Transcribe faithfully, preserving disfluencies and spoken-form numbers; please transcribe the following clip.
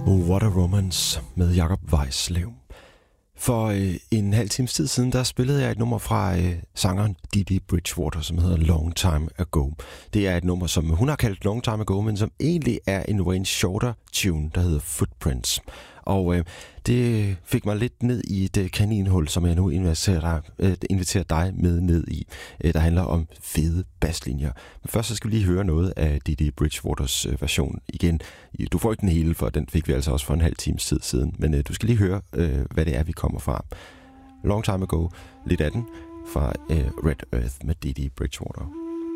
What a Romance med Jakob Weislev. For øh, en halv times tid siden, der spillede jeg et nummer fra øh, sangeren Didi Bridgewater, som hedder Long Time Ago. Det er et nummer, som hun har kaldt Long Time Ago, men som egentlig er en Wayne Shorter tune, der hedder Footprints. Og øh, det fik mig lidt ned i et øh, kaninhul, som jeg nu inviterer dig, øh, inviterer dig med ned i, øh, der handler om fede basslinjer. Men først så skal vi lige høre noget af Didi Bridgewaters øh, version igen. Du får ikke den hele, for den fik vi altså også for en halv times tid siden, men øh, du skal lige høre, øh, hvad det er, vi kommer fra. Long Time Ago, lidt af den fra øh, Red Earth med Didi Bridgewater.